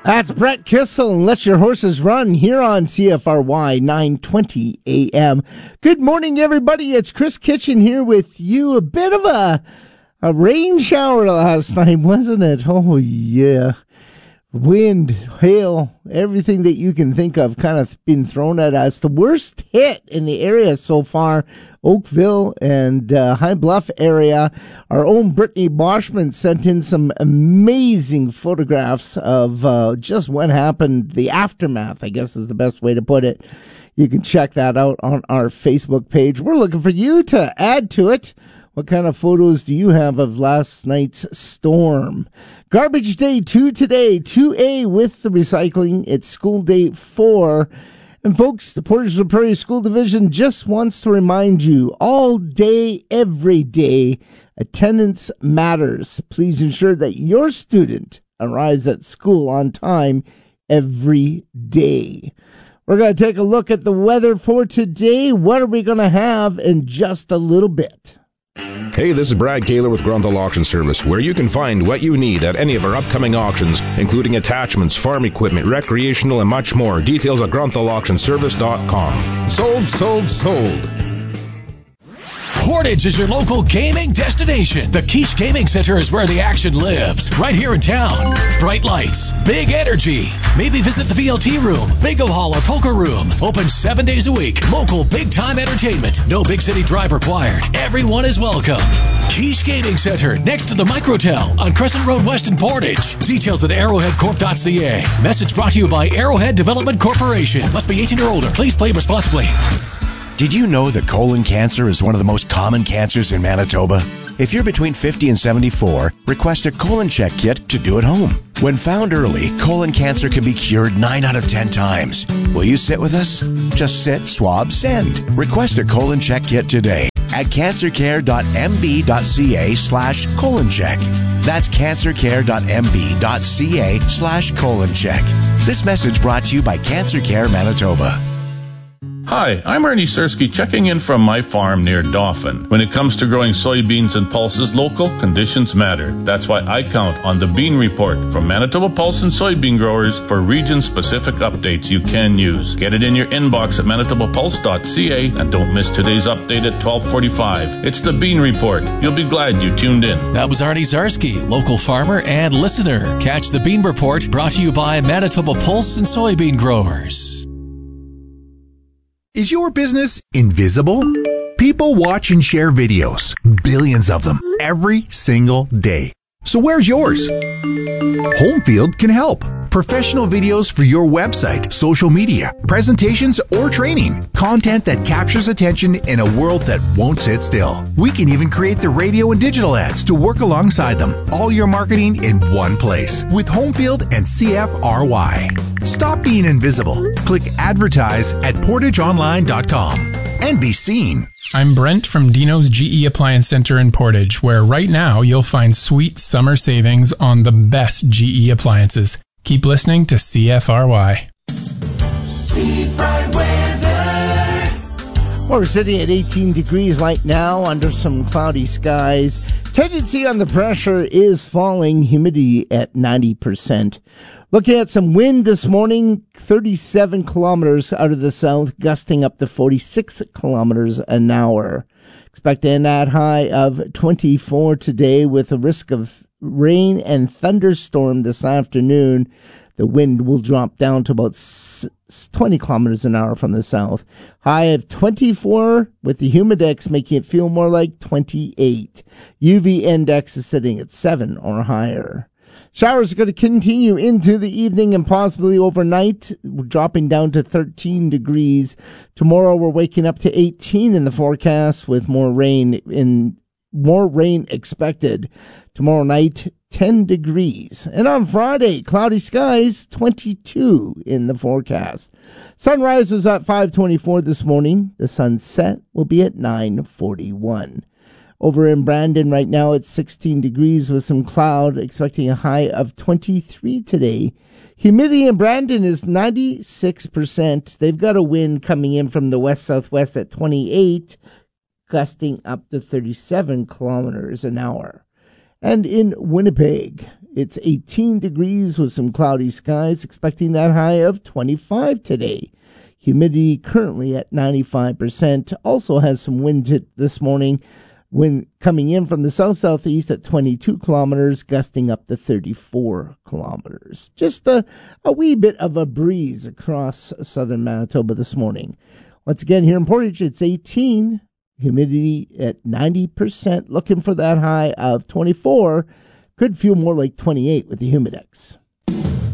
That's Brett Kissel, and Let Your Horses Run here on CFRY 920 AM. Good morning, everybody. It's Chris Kitchen here with you. A bit of a rain shower last night, wasn't it? Oh, yeah. Wind, hail, everything that you can think of kind of been thrown at us. The worst hit in the area so far, Oakville and High Bluff area. Our own Brittany Boschman sent in some amazing photographs of just what happened, the aftermath, I guess is the best way to put it. You can check that out on our Facebook page. We're looking for you to add to it. What kind of photos do you have of last night's storm? Garbage Day 2 today, 2A with the recycling. It's School Day 4. And folks, the Portage la Prairie School Division just wants to remind you, all day, every day, attendance matters. Please ensure that your student arrives at school on time every day. We're going to take a look at the weather for today. What are we going to have in just a little bit? Hey, this is Brad Kaler with Grunthal Auction Service, where you can find what you need at any of our upcoming auctions, including attachments, farm equipment, recreational, and much more. Details at grunthal.auctionservice.com. Sold. Portage is your local gaming destination. The Quiche Gaming Center is where the action lives, right here in town. Bright lights, big energy. Maybe visit the VLT room, bingo hall, or poker room. Open 7 days a week. Local big-time entertainment. No big city drive required. Everyone is welcome. Quiche Gaming Center, next to the Microtel on Crescent Road West in Portage. Details at arrowheadcorp.ca. Message brought to you by Arrowhead Development Corporation. Must be 18 or older. Please play responsibly. Did you know that colon cancer is one of the most common cancers in Manitoba? If you're between 50 and 74, request a colon check kit to do at home. When found early, colon cancer can be cured 9 out of 10 times. Will you sit with us? Just sit, swab, send. Request a colon check kit today at cancercare.mb.ca/colon check. That's cancercare.mb.ca/colon check. This message brought to you by Cancer Care Manitoba. Hi, I'm Ernie Sersky checking in from my farm near Dauphin. When it comes to growing soybeans and pulses, local conditions matter. That's why I count on the Bean Report from Manitoba Pulse and Soybean Growers for region-specific updates you can use. Get it in your inbox at manitobapulse.ca and don't miss today's update at 12:45. It's the Bean Report. You'll be glad you tuned in. That was Arnie Zarsky, local farmer and listener. Catch the Bean Report brought to you by Manitoba Pulse and Soybean Growers. Is your business invisible? People watch and share videos, billions of them, every single day. So where's yours? Homefield can help. Professional videos for your website, social media, presentations, or training. Content that captures attention in a world that won't sit still. We can even create the radio and digital ads to work alongside them. All your marketing in one place with Homefield and CFRY. Stop being invisible. Click advertise at portageonline.com and be seen. I'm Brent from Dino's GE Appliance Center in Portage, where right now you'll find sweet summer savings on the best GE appliances. Keep listening to CFRY. Well, we're sitting at 18 degrees right now under some cloudy skies. Tendency on the pressure is falling, humidity at 90%. Looking at some wind this morning, 37 kilometers out of the south, gusting up to 46 kilometers an hour. Expecting that high of 24 today with a risk of rain and thunderstorm this afternoon. The wind will drop down to about 20 kilometers an hour from the south. High of 24 with the humidex making it feel more like 28. UV index is sitting at 7 or higher. Showers are going to continue into the evening and possibly overnight, dropping down to 13 degrees. Tomorrow we're waking up to 18 in the forecast with more rain expected. Tomorrow night, 10 degrees. And on Friday, cloudy skies, 22 in the forecast. Sunrise was at 5:24 this morning. The sunset will be at 9:41. Over in Brandon right now, it's 16 degrees with some cloud, expecting a high of 23 today. Humidity in Brandon is 96%. They've got a wind coming in from the west-southwest at 28, gusting up to 37 kilometers an hour. And in Winnipeg, It's 18 degrees with some cloudy skies, expecting that high of 25 today. Humidity currently at 95%. Also has some wind this morning. Wind coming in from the south-southeast at 22 kilometers, gusting up to 34 kilometers. Just a wee bit of a breeze across southern Manitoba this morning. Once again, here in Portage, it's 18. Humidity at 90%. Looking for that high of 24. Could feel more like 28 with the Humidex.